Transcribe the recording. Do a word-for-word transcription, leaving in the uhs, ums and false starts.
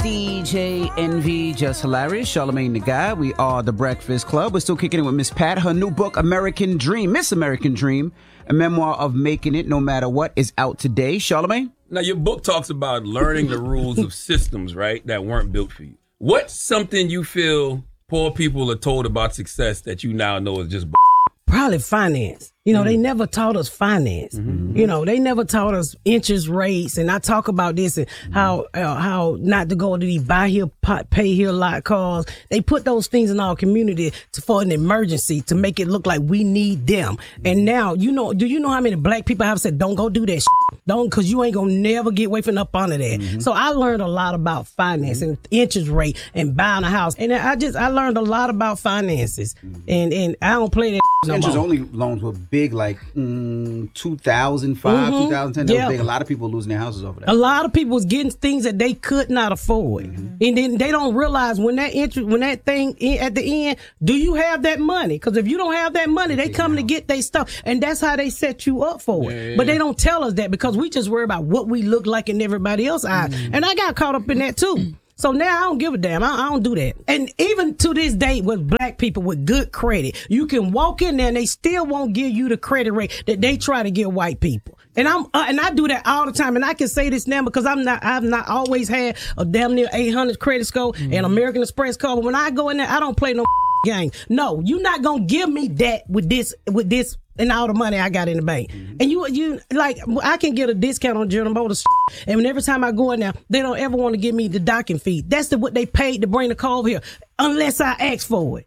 D J Envy, Just Hilarious, Charlamagne the Guy. We are The Breakfast Club. We're still kicking it with Miss Pat. Her new book, American Dream, Miss American Dream, a memoir of making it no matter what, is out today. Charlamagne? Now, your book talks about learning the rules of systems, right, that weren't built for you. What's something you feel poor people are told about success that you now know is just b-? Probably finance. You know, mm. they never taught us finance. Mm-hmm. You know, they never taught us interest rates. And I talk about this and how uh, how not to go to the buy here, pay here lot cars. They put those things in our community to, for an emergency to make it look like we need them. And now, you know, do you know how many black people have said, don't go do that shit? Don't, because you ain't going to never get away from up under that. Mm-hmm. So I learned a lot about finance and interest rate and buying a house. And I just, I learned a lot about finances. Mm-hmm. And, and I don't play that no interest more. Only loans were big, like mm, two thousand five, mm-hmm. two thousand ten. That yeah. was big. A lot of people losing their houses over that. A lot of people was getting things that they could not afford. Mm-hmm. And then they don't realize when that interest, when that thing at the end, do you have that money? Because if you don't have that money, they come to get their stuff. And that's how they set you up for it. Yeah, yeah, but they don't tell us that because we just worry about what we look like in everybody else's eyes. Mm-hmm. And I got caught up in that too. So now I don't give a damn. I, I don't do that. And even to this day with black people with good credit, you can walk in there and they still won't give you the credit rate that they try to give white people. And I'm uh, and I do that all the time. And I can say this now because I'm not I've not always had a damn near eight hundred credit score mm-hmm. and American Express card. But when I go in there, I don't play no game. No, you're not gonna give me that with this with this. And all the money I got in the bank. Mm-hmm. And you, you like, I can get a discount on General Motors. And every time I go in there, they don't ever want to give me the docking fee. That's the, what they paid to bring the car over here, unless I ask for it.